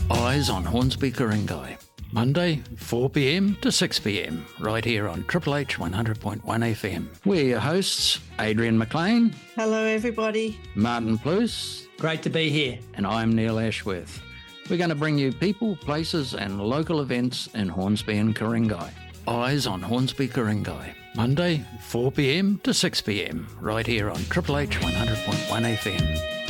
Eyes on Hornsby Ku-ring-gai. Monday, 4pm to 6pm, right here on Triple H 100.1 FM. We're your hosts, Adrian McLean. Hello, everybody. Martin Pluce. Great to be here. And I'm Neil Ashworth. We're going to bring you people, places and local events in Hornsby and Ku-ring-gai. Eyes on Hornsby Ku-ring-gai. Monday, 4pm to 6pm, right here on Triple H 100.1 FM.